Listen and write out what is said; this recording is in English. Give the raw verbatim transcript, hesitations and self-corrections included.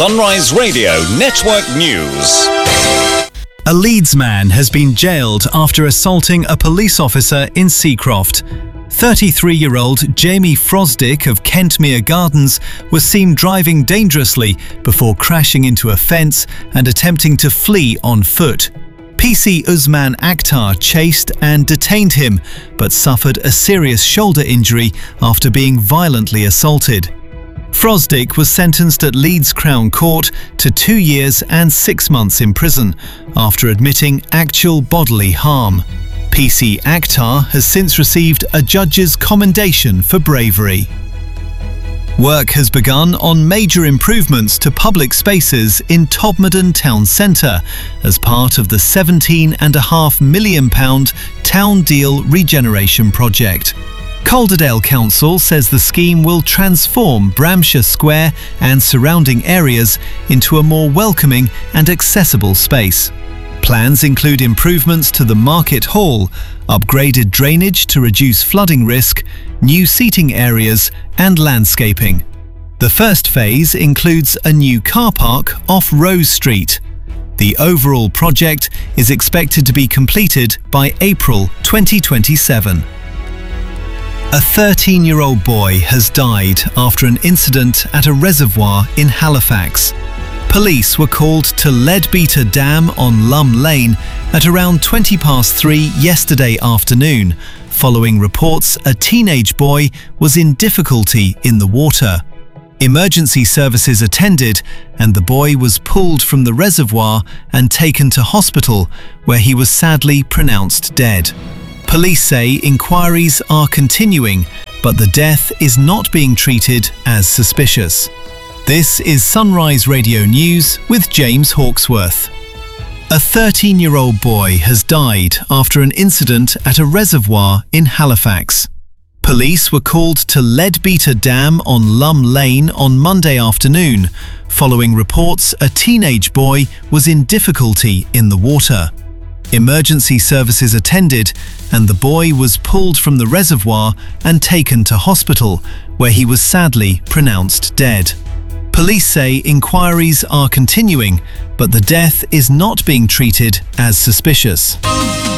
Sunrise Radio Network News. A Leeds man has been jailed after assaulting a police officer in Seacroft. thirty-three-year-old Jamie Frosdick of Kentmere Gardens was seen driving dangerously before crashing into a fence and attempting to flee on foot. P C Usman Akhtar chased and detained him, but suffered a serious shoulder injury after being violently assaulted. Frosdick was sentenced at Leeds Crown Court to two years and six months in prison after admitting actual bodily harm. P C Akhtar has since received a judge's commendation for bravery. Work has begun on major improvements to public spaces in Todmorden Town Centre as part of the seventeen point five million pounds Town Deal regeneration project. Calderdale Council says the scheme will transform Bramshire Square and surrounding areas into a more welcoming and accessible space. Plans include improvements to the Market Hall, upgraded drainage to reduce flooding risk, new seating areas and landscaping. The first phase includes a new car park off Rose Street. The overall project is expected to be completed by April twenty twenty-seven. A thirteen-year-old boy has died after an incident at a reservoir in Halifax. Police were called to Leadbeater Dam on Lum Lane at around twenty past three yesterday afternoon, following reports a teenage boy was in difficulty in the water. Emergency services attended and the boy was pulled from the reservoir and taken to hospital, where he was sadly pronounced dead. Police say inquiries are continuing, but the death is not being treated as suspicious. This is Sunrise Radio News with James Hawksworth. A thirteen-year-old boy has died after an incident at a reservoir in Halifax. Police were called to Leadbeater Dam on Lum Lane on Monday afternoon, following reports a teenage boy was in difficulty in the water. Emergency services attended and the boy was pulled from the reservoir and taken to hospital, where he was sadly pronounced dead. Police say inquiries are continuing, but the death is not being treated as suspicious.